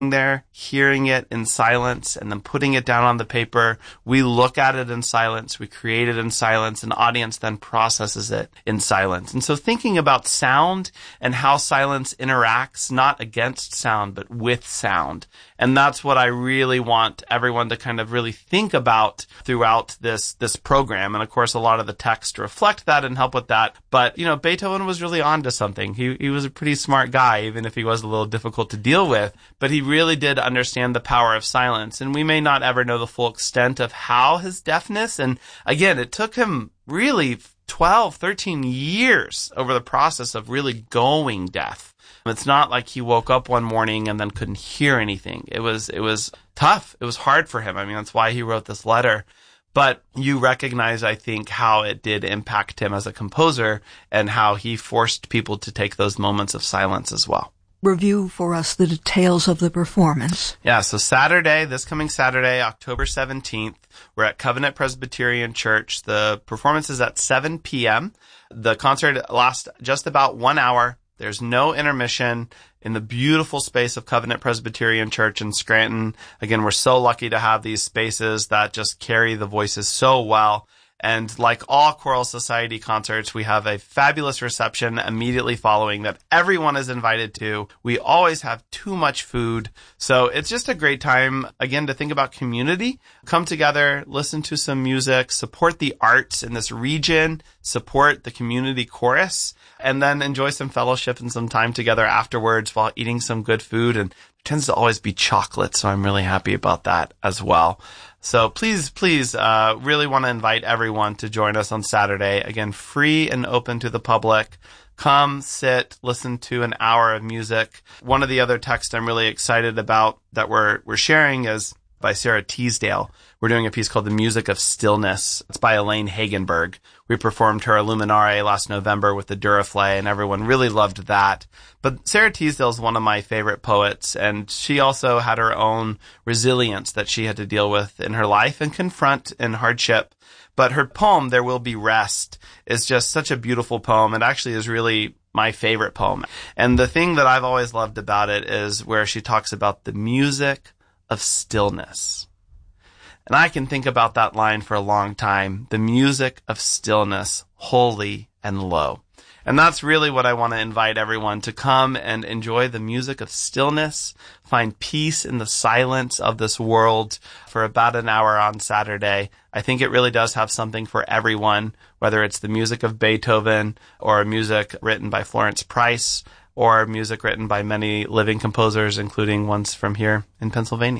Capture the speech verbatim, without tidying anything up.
there, hearing it in silence, and then putting it down on the paper. We look at it in silence. We create it in silence. An audience then processes it in silence. And so thinking about sound and how silence interacts, not against sound, but with sound. And that's what I really want everyone to kind of really think about throughout this, this program. And of course, a lot of the text reflect that and help with that. But, you know, Beethoven was really on to something. He, he was a pretty smart guy, even if he was a little difficult to deal with. But he really did understand the power of silence. And we may not ever know the full extent of how his deafness, and again, it took him really twelve, thirteen years over the process of really going deaf. It's not like he woke up one morning and then couldn't hear anything. It was, it was tough. It was hard for him. I mean, that's why he wrote this letter. But you recognize, I think, how it did impact him as a composer and how he forced people to take those moments of silence as well. Review for us the details of the performance. Yeah, so Saturday, this coming Saturday, October seventeenth, we're at Covenant Presbyterian Church. The performance is at seven p.m. The concert lasts just about one hour. There's no intermission in the beautiful space of Covenant Presbyterian Church in Scranton. Again, we're so lucky to have these spaces that just carry the voices so well. And like all Choral Society concerts, we have a fabulous reception immediately following that everyone is invited to. We always have too much food. So it's just a great time, again, to think about community. Come together, listen to some music, support the arts in this region, support the community chorus, and then enjoy some fellowship and some time together afterwards while eating some good food. And it tends to always be chocolate, so I'm really happy about that as well. So please, please, uh, really want to invite everyone to join us on Saturday. Again, free and open to the public. Come, sit, listen to an hour of music. One of the other texts I'm really excited about that we're, we're sharing is by Sarah Teasdale. We're doing a piece called The Music of Stillness. It's by Elaine Hagenberg. We performed her Illuminare last November with the Duraflay, and everyone really loved that. But Sarah Teasdale is one of my favorite poets, and she also had her own resilience that she had to deal with in her life and confront in hardship. But her poem, There Will Be Rest, is just such a beautiful poem. It actually is really my favorite poem. And the thing that I've always loved about it is where she talks about the music of stillness. And I can think about that line for a long time. The music of stillness, holy and low. And that's really what I want to invite everyone to come and enjoy the music of stillness, find peace in the silence of this world for about an hour on Saturday. I think it really does have something for everyone, whether it's the music of Beethoven or music written by Florence Price or music written by many living composers, including ones from here in Pennsylvania.